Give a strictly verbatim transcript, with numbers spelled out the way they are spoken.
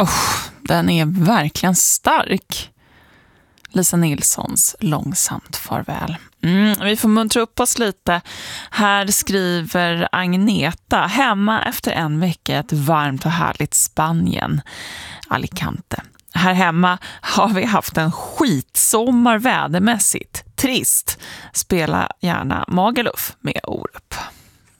Oh, den är verkligen stark. Lisa Nilssons Långsamt farväl. Mm, vi får muntra upp oss lite. Här skriver Agneta: hemma efter en vecka ett varmt och härligt Spanien, Alicante. Här hemma har vi haft en skitsommar vädermässigt. Trist. Spela gärna Magaluf med Orup.